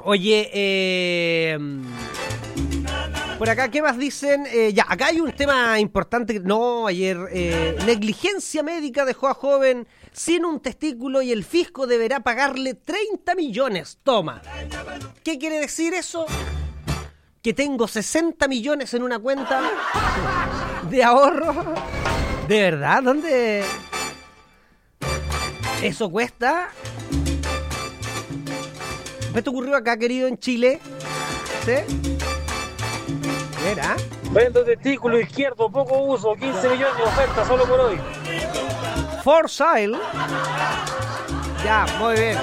Oye, por acá, ¿qué más dicen? Ya, acá hay un tema importante. No, ayer, negligencia médica dejó a joven sin un testículo y el fisco deberá pagarle 30 millones. Toma. ¿Qué quiere decir eso? Que tengo 60 millones en una cuenta de ahorro. ¿De verdad? ¿Dónde? ¿Eso cuesta? ¿Esto ocurrió acá, querido, en Chile? ¿Sí? ¿Era? Vendo testículo izquierdo, poco uso, 15 millones de ofertas solo por hoy. For sale. Ya, muy bien.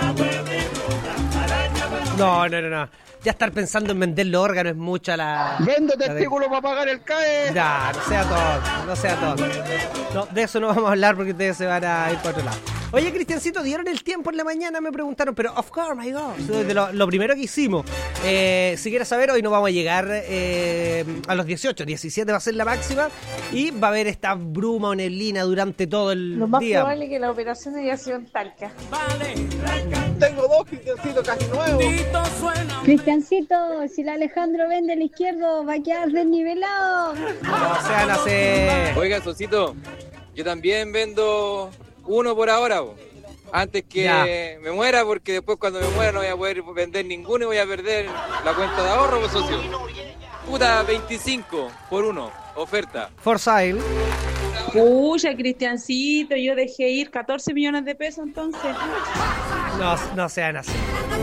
No. Ya estar pensando en vender los órganos es mucha la... Vendo testículos para pagar el CAE. Ya, no sea todo. No, de eso no vamos a hablar porque ustedes se van a ir por otro lado. Oye, Cristiancito, ¿dieron el tiempo en la mañana? Me preguntaron, pero of course, my God. De lo primero que hicimos. Si quieres saber, hoy no vamos a llegar a los 18, 17 va a ser la máxima y va a haber esta bruma o neblina durante todo el día. Lo más probable es que la operación haya sido en Talca. Tengo 2 Cristiancitos casi nuevos. Cristiancito, si el Alejandro vende el izquierdo, va a quedar desnivelado. No sean así. Oiga, Sosito, yo también vendo uno por ahora, antes que ya me muera, porque después cuando me muera no voy a poder vender ninguno y voy a perder la cuenta de ahorro, pues, socio. Puta, 25 por uno, oferta. For sale. Pucha, Cristiancito, yo dejé ir 14 millones de pesos entonces. No sean así.